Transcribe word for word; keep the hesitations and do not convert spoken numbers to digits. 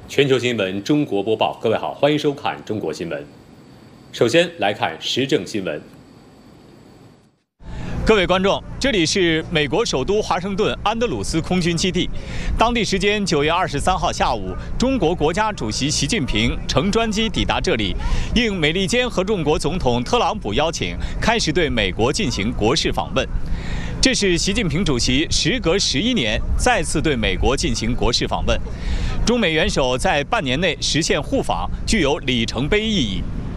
全球新闻中国播报，各位好，欢迎收看中国新闻。首先来看时政新闻。 各位观众，这里是美国首都华盛顿安德鲁斯空军基地。当地时间九月二十三号下午，中国国家主席习近平乘专机抵达这里，应美利坚合众国总统特朗普邀请，开始对美国进行国事访问。这是习近平主席时隔十一年再次对美国进行国事访问，中美元首在半年内实现互访，具有里程碑意义。